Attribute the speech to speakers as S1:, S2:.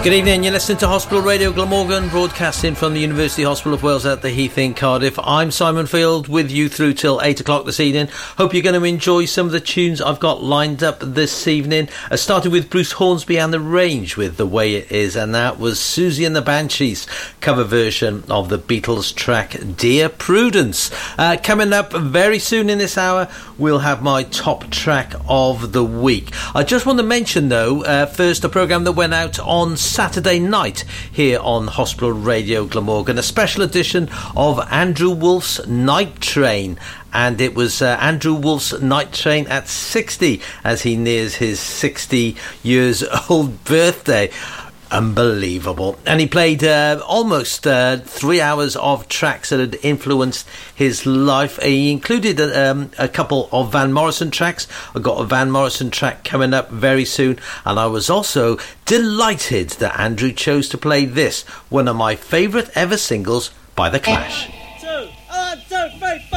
S1: Good evening, you're listening to Hospital Radio Glamorgan, broadcasting from the University Hospital of Wales at the Heath in Cardiff. I'm Simon Field, with you through till 8 o'clock this evening. Hope you're going to enjoy some of the tunes I've got lined up this evening. Starting with Bruce Hornsby and The Range with The Way It Is, and that was Susie and the Banshees cover version of the Beatles track Dear Prudence. Coming up very soon in this hour, we'll have my top track of the week. I just want to mention, though, first a programme that went out on Saturday night here on Hospital Radio Glamorgan, a special edition of Andrew Wolf's Night Train. And it was Andrew Wolf's Night Train at 60 as he nears his 60 years old birthday. Unbelievable. And he played almost 3 hours of tracks that had influenced his life. He included a couple of Van Morrison tracks. I've got a Van Morrison track coming up very soon. And I was also delighted that Andrew chose to play this, one of my favourite ever singles by The Clash. 1, 2, 3, 4.